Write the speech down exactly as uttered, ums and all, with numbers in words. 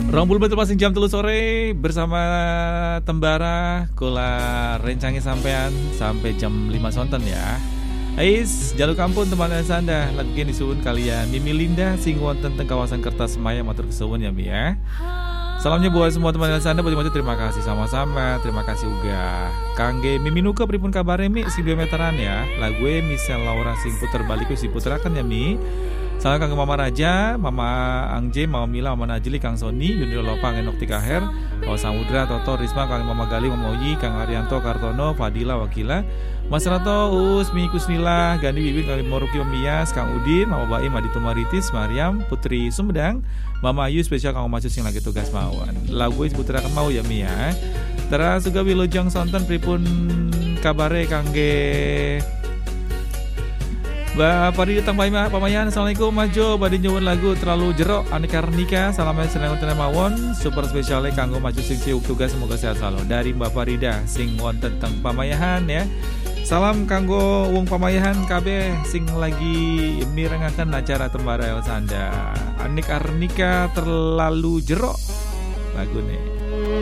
Rong puluh menit passing jam telu sore bersama Tembara kula rencangi sampean sampai jam lima sonten ya. Ais, jalur kampung teman Sanda lagi disuwun kalian Mimi Linda sing wonten teng kawasan Kertasmaya matur kesuwun ya Mi ya. Salamnya buat semua teman Sanda, bagi terima kasih sama-sama, terima kasih uga. Kangge Mimi Nuka pripun kabare Mi sing dua meteran ya. Lagu Michelle Laura sing puter balik si puterakan ya Mi. Salam kangge Mama Raja, Mama Angje, Mama Mila, Mama Najli, Kang Soni, Yunil Lopang, Enok Tikaher, Mama Samudra, Toto, Risma, Kang Mama Gali, Mama Oyi, Kang Arianto, Kartono, Fadila, Wakila, Mas Rato, Us, Mi Kusnila, Gani Bibin, Kang Moruki, Mias, Kang Udin, Mama Baim, Adito Maritis, Mariam, Putri Sumedang, Mama Ayu, spesial Kang Macus yang lagi tugas mawon. Lagu putra akan mau ya Mi ya. Tera suga wilujeng sonten pripun kabare kangge Mbak Fari datang Pak Pamayan. Assalamualaikum Majo, badi nyuwun lagu terlalu jerok aneka Arnika. Salamnya senang wonten mawon. Super spesiale kanggo Majo sing siuk tugas, semoga sehat selalu. Dari Mbak Farida sing wonten teng Pamayahan ya. Salam kanggo wong Pamayahan kabeh sing lagi mirengaken acara Tembara Elsanda. Anik Arnika terlalu jerok lagune.